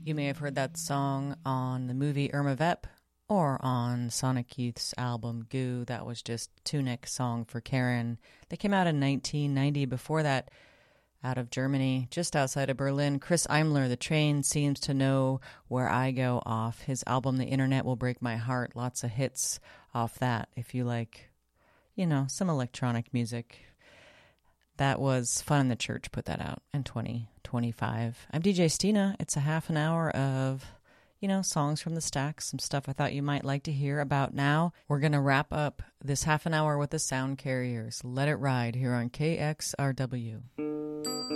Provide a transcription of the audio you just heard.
You may have heard that song on the movie Irma Vep or on Sonic Youth's album Goo. That was just Tunic Song for Karen. They came out in 1990. Before that, out of Germany, just outside of Berlin, Chris Eimler, The Train Seems to Know Where I Go, off his album The Internet Will Break My Heart. Lots of hits off that if you like, some electronic music. That was Fun in the Church, put that out in 2025. I'm DJ Stina. It's a half an hour of, songs from the stack, some stuff I thought you might like to hear about now. We're going to wrap up this half an hour with the Sound Carriers. Let It Ride here on KXRW.